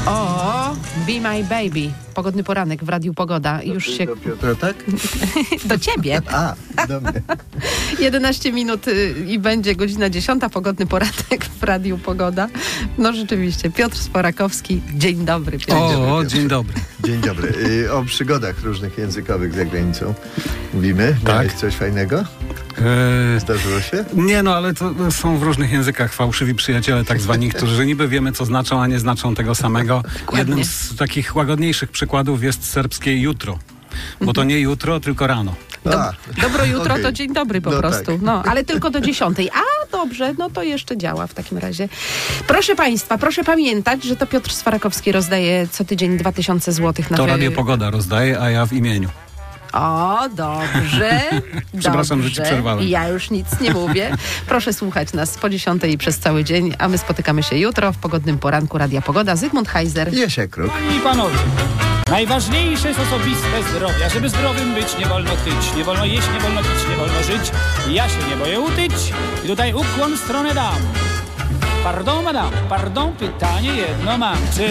O, Be My Baby. Pogodny poranek w Radiu Pogoda. Już się... Do Piotra, tak? Do ciebie. A, do mnie. 11 minut i będzie godzina 10. Pogodny poranek w Radiu Pogoda. No rzeczywiście. Piotr Sporakowski. Dzień dobry, Piotr. O, dzień dobry. Dzień dobry. O przygodach różnych językowych za granicą mówimy. Miałeś coś fajnego? Zdarzyło się? Nie, no ale to są w różnych językach fałszywi przyjaciele tak zwani, którzy niby wiemy, co znaczą, a nie znaczą tego samego. Dokładnie. Jednym z takich łagodniejszych przykładów jest serbskie jutro. Bo to nie jutro, tylko rano. Dobro jutro okej. to dzień dobry po prostu. Tak. No, ale tylko do 10. A dobrze, no to jeszcze działa w takim razie. Proszę Państwa, proszę pamiętać, że to Piotr Swarakowski rozdaje co tydzień 2000 zł na To Radio Pogoda rozdaje, a ja w imieniu. O, dobrze. Przepraszam, dobrze. że ci przerwałem. Ja już nic nie mówię. Proszę słuchać nas po 10 i przez cały dzień, a my spotykamy się jutro w pogodnym poranku Radia Pogoda. Zygmunt Heiser. Jasiek Kruk. Panie i panowie, najważniejsze jest osobiste zdrowie. A żeby zdrowym być, nie wolno tyć, nie wolno jeść, nie wolno pić, nie wolno żyć. Ja się nie boję utyć i tutaj ukłon w stronę dam. Pardon, madame, pardon, pytanie jedno mam. Czy